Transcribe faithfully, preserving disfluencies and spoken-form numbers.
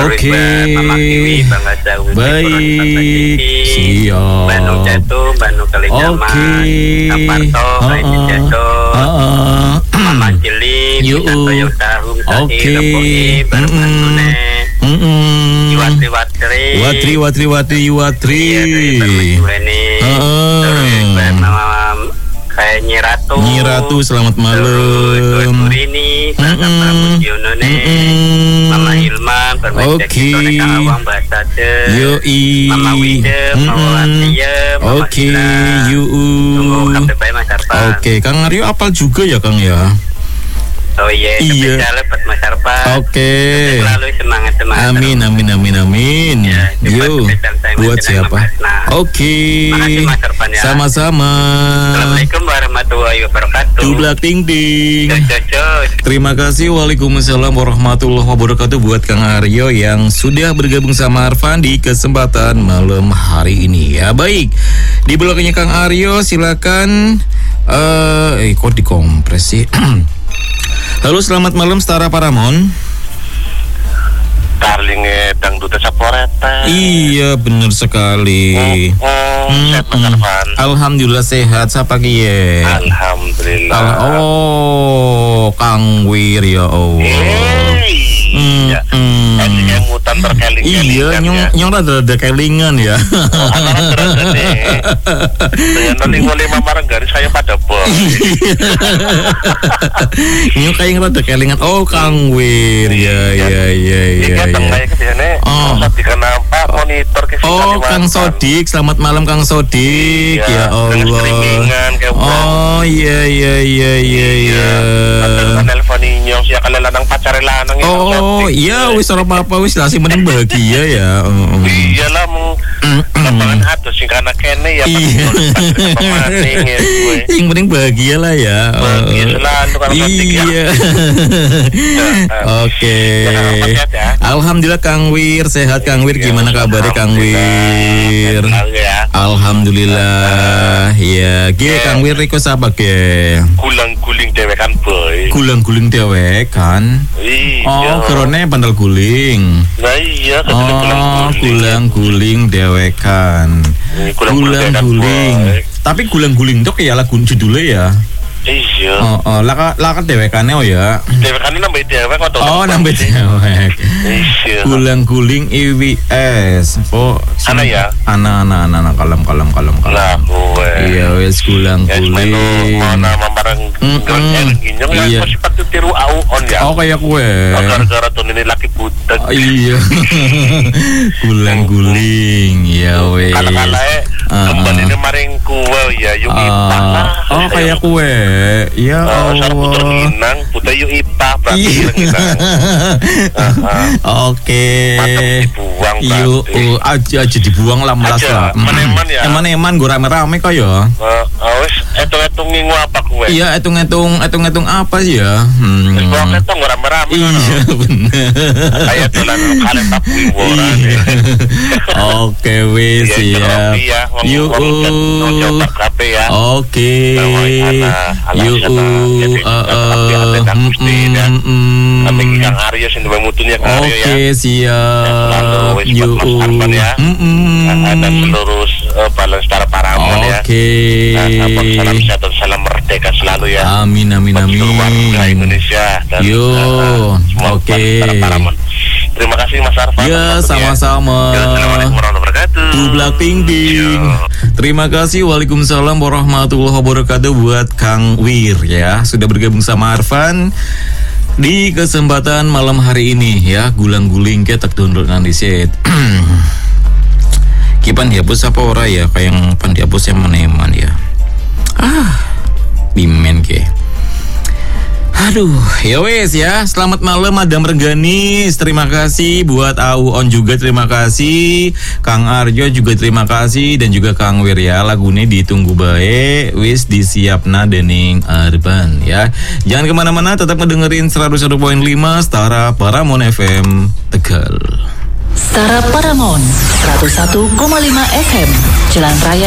Oke. Mama Kiwi, Bang Azawi, baik. Siap. Bandung Jatuh, Bandung Kalijaman, Oke. Kaparto, Kaini Jatuh, Heeh. Mama Cili, Yuk. Toyota, Rumsahi, Oke. Lepoi, Barang Mm-mm. Antune, Mm-mm. Watri Watri, Watri, Watri, Watri, Watri. Iya, dari Permajuani, Heeh. terus Bernama kayak Nyi Ratu, Nyi Ratu, selamat malam. Turini, Bahasa Mm-mm. Prabu Jionone, Mm-mm. Mama Hilman, Permain Oke. Cekitone Kang Awang, Bahasa De, Yoi. Mama Wide, Mama Mm-mm. Watia, Mama Oke, Sila. yuk. Tunggu K P P Mas Arpan. Oke, Kang Aryo apal juga ya Kang ya? Oh iya, Iya. spesial buat Mas Arpan. Oke. Selalu semangat-semangat. Amin, amin, amin, amin. Ya, Yuk, spesial saya buat menjelang siapa? Mas Nah. Oke. Makasih, Mas Arpan, ya. Sama-sama. Assalamualaikum warahmatullahi wabarakatuh. Tublak ting ting. Cocok. Terima kasih. Waalaikumsalam warahmatullahi wabarakatuh buat Kang Aryo yang sudah bergabung sama Arfan di kesempatan malam hari ini ya. Baik, di blognya Kang Aryo silakan. Eh, eh kok dikompres sih? Halo, selamat malam Setara Paramon. Darlinge dangdut saporete. Iya, benar sekali. Oh, oh, sehat Mas Arfan. Alhamdulillah sehat. Siapa kiye? Alhamdulillah. Al- oh, Kang Wir ya Allah. Hey. Hmm, Ya. hmm. Tadinya mutan terkeling-kelingan Iya, nyong ya. nyong rada-rada kelingan ya. Oh, antara terasa nih. Dengan noling lima marang garis saya pada bos. Nyong kayak rada kelingan. Oh, Kang Wir. Ya, ya, ya, Ini ya, datang ya. kayak ke sini. Oh. Masa dikenapa monitor ke sini. Oh, Kang Sodik, selamat malam Kang Sodik. Ya Dengan Allah. streamingan kayak Oh, iya, iya, iya, iya, iya. Kan nelfoni nyong siya kalalanang pacar lanang ya. Oh, iya, wis ora apa-apa, wis lah sing penting bahagia ya. Oh, oh. Iyalah mau lapangan atus sing kana kene ya Iya. pemaning ya gue. Yang penting bahagia lah ya. Bahagia selalu Kang Sodik ya. Iya. Oke. Sehat ya. Alhamdulillah Kang Wir sehat. Kang Wir gimana kabarnya Kang Wir? Alhamdulillah ya. Alhamdulillah. Ya, ge Kang Wir request apa ge? Gulang-guling dewekan boy. Gulang-guling dewek kan? Iya. Oh, kerone pandal guling. Nah iya Oh, gulang-guling. gulang-guling dewekan. Ini gulang-guling dewekan, Gulang-guling. boy. Tapi gulang-guling dok ya lagu judulnya ya. Iya. Oh, oh, laka laka dewekane oh ya. Dewekan nambah dewek atau Oh, nambah dewek. Iya. Gulang-guling I W S. Oh, Ana ya? Ana ana ana ana kalem kalem kalem Lah kalem. gue. Iya, wes Ya gulang-guling. mana mamarang Mm-mm. gereng ginyong Iya. ya sifat itu tiru au on ya. Oh, kayak kue. Gara-gara tuh ini laki butek. Oh, iya. Gulang-guling. Ya wes. Kala-kala eh Ah, kembali ah. ini maring kue ya yuk Ah, ipah lah. oh, kayak kue. Ya Sarap puter Allah. ginang, puter yuk ipah berarti Iya. ginang. Oke. Mantap dibuang Yuk, berarti. uh, aja aja dibuang lah melas Aja, lah. eman-eman ya. Eman-eman gue rame-rame kok ya. Eh, Awes, etung-etung minggu apa kue? Iya, hitung-hitung hitung-hitung apa sih ya? Hmm. Terus bawa ketong gue rame-rame. Iya, bener. Kayak dolan kalian tak wiworan. Iya. Oke, wis Iya, ya. jeropi ya, wong- Yuk. wong cat, wong coba kape ya. Oke. Bawa anak, ala Yuk. sana. Jadi, eh, tapi eh, ada dan mm, Gusti, mm, dan mm. Kami Kang Aryo sing duwe mutunya Kang Aryo ya. Oke, siap. Selalu wis buat Yuk. Mas Arfan ya. Mm-mm. Dan seluruh uh, balance Setara Paramon ya. Oke. Nah, salam sehat dan salam merdeka selalu ya. Amin, amin, Bagi seluruh warga amin. Indonesia dan Yo, uh, semua oke. Setara Paramon. Terima kasih Mas Arfan. Ya, sama-sama. Ya, Assalamualaikum warahmatullahi wabarakatuh. Tublak ting ting. Yo. Terima kasih. Waalaikumsalam warahmatullahi wabarakatuh buat Kang Wir ya sudah bergabung sama Arfan di kesempatan malam hari ini ya. Gulang-guling ke tak download nanti set. Kipan dihapus apa ora ya? Kayak yang pan dihapus yang meneman ya. Ah, bimen ke. Aduh, ya wes ya. Selamat malam Madam Reganis. Terima kasih buat Au On juga terima kasih. Kang Arjo juga terima kasih dan juga Kang Wir ya. Lagune ditunggu bae wis disiapna dening Arban ya. Jangan kemana-mana, tetap ngedengerin seratus satu koma lima Setara Paramon F M Tegal. Setara Paramon seratus satu koma lima F M Jalan Raya